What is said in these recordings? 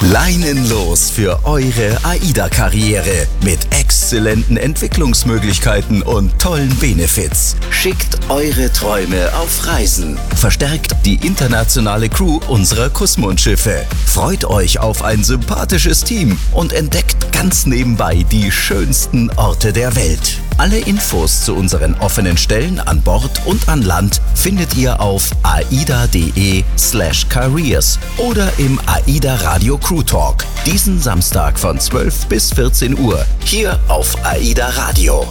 Leinenlos für eure AIDA-Karriere mit exzellenten Entwicklungsmöglichkeiten und tollen Benefits. Schickt eure Träume auf Reisen. Verstärkt die internationale Crew unserer Kussmund-Schiffe. Freut euch auf ein sympathisches Team und entdeckt ganz nebenbei die schönsten Orte der Welt. Alle Infos zu unseren offenen Stellen an Bord und an Land findet ihr auf aida.de/careers oder im AIDA Radio Crew Talk. Diesen Samstag von 12 bis 14 Uhr hier auf AIDA Radio.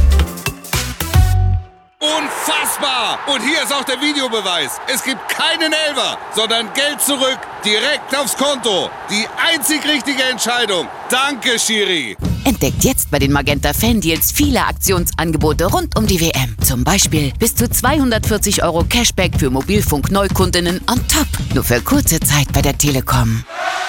Unfassbar! Und hier ist auch der Videobeweis. Es gibt keinen Elfer, sondern Geld zurück, direkt aufs Konto. Die einzig richtige Entscheidung. Danke, Schiri. Entdeckt jetzt bei den Magenta Fan-Deals viele Aktionsangebote rund um die WM. Zum Beispiel bis zu 240 € Cashback für Mobilfunk-Neukundinnen on top. Nur für kurze Zeit bei der Telekom.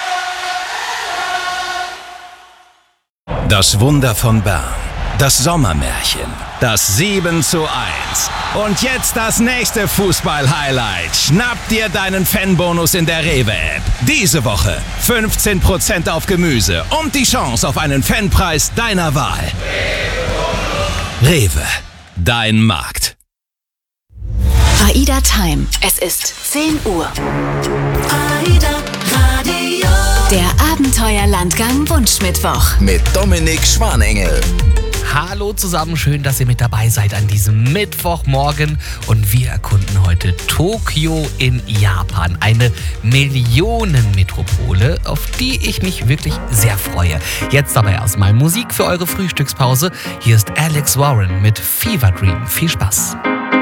Das Wunder von Bern. Das Sommermärchen. Das 7:1. Und jetzt das nächste Fußball-Highlight. Schnapp dir deinen Fanbonus in der Rewe-App. Diese Woche 15% auf Gemüse und die Chance auf einen Fanpreis deiner Wahl. Rewe, dein Markt. AIDA Time. Es ist 10 Uhr. AIDA Radio. Der Abenteuerlandgang Wunschmittwoch. Mit Dominik Schwanengel. Hallo zusammen, schön, dass ihr mit dabei seid an diesem Mittwochmorgen und wir erkunden heute Tokio in Japan, eine Millionenmetropole, auf die ich mich wirklich sehr freue. Jetzt aber erstmal Musik für eure Frühstückspause. Hier ist Alex Warren mit Fever Dream. Viel Spaß.